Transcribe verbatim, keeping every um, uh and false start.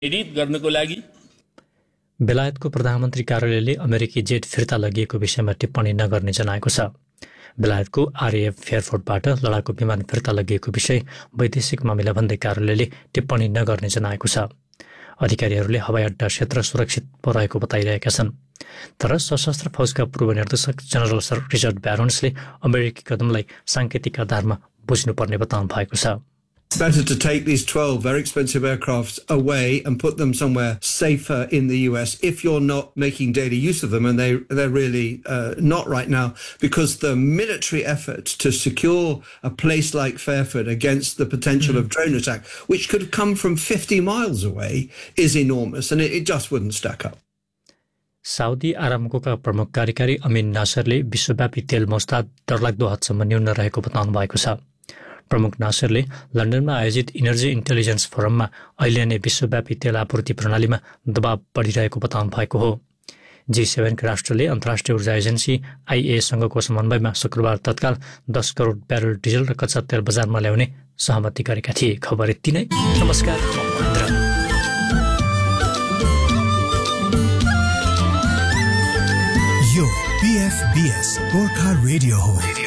प्रेरित गर्नको लागि बेलायतको प्रधानमन्त्री कार्यालयले अमेरिकी जेट फिर्ता लगिएको विषयमा टिप्पणी नगर्ने जनाएको छ। बेलायतको आरएएफ फेयरफोर्टबाट लडाकु विमान फिर्ता लगिएको विषय वैदेशिक मामिला भन्दै कार्यालयले टिप्पणी नगर्ने जनाएको छ। अधिकारीहरूले हवाईअड्डा क्षेत्र सुरक्षित रहेको बताइरहेका छन्। तर सशस्त्र फौजका पूर्व निर्देशक जनरल सर रिचर्ड ब्यारोन्सले अमेरिकी कदमलाई साङ्केतिक आधारमा बुझ्नुपर्ने बताउनु भएको छ। It's better to take these twelve very expensive aircrafts away and put them somewhere safer in the U S if you're not making daily use of them, and they, they're really uh, not right now, because the military effort to secure a place like Fairford against the potential mm-hmm. of drone attack, which could come from fifty miles away, is enormous, and it, it just wouldn't stack up. Saudi आरामकोका प्रमुख कार्यकारी अमिन नासरले विश्वव्यापी तेल मौसदा डरलाग्दो हदसम्म न्यून रहेको बताउनु भएको छ। प्रमुख नासरले लन्डनमा आयोजित इनर्जी इन्टेलिजेन्स फोरममा अहिले नै विश्वव्यापी तेल आपूर्ति प्रणालीमा दबाव बढिरहेको बताउनु भएको हो। जी सेभेनका राष्ट्रले अन्तर्राष्ट्रिय ऊर्जा एजेन्सी आइएसँगको समन्वयमा शुक्रबार तत्काल दस करोड ब्यारल डिजल र कच्चा तेल बजारमा ल्याउने सहमति गरेका थिए। खबर यति नै। नमस्कार। यो पीएफबीएस गोर्खा रेडियो हो।